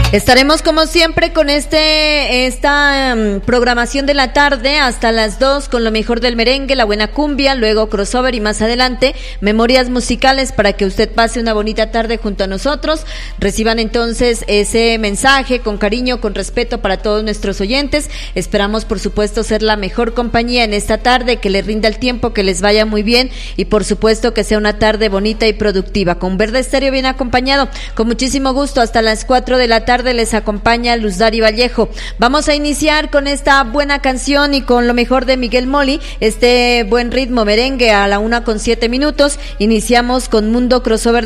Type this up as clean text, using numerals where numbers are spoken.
Estaremos como siempre con esta programación de la tarde hasta las 2 con lo mejor del merengue, la buena cumbia, luego crossover y más adelante memorias musicales para que usted pase una bonita tarde junto a nosotros. Reciban entonces ese mensaje con cariño, con respeto para todos nuestros oyentes. Esperamos por supuesto ser la mejor compañía en esta tarde, que les rinda el tiempo, que les vaya muy bien y por supuesto que sea una tarde bonita y productiva. Con Verde Estéreo bien acompañado, con muchísimo gusto hasta las 4 de la tarde les acompaña Luz Dari Vallejo. Vamos a iniciar con esta buena canción y con lo mejor de Miguel Moli, este buen ritmo merengue a la 1:07. Iniciamos con Mundo Crossover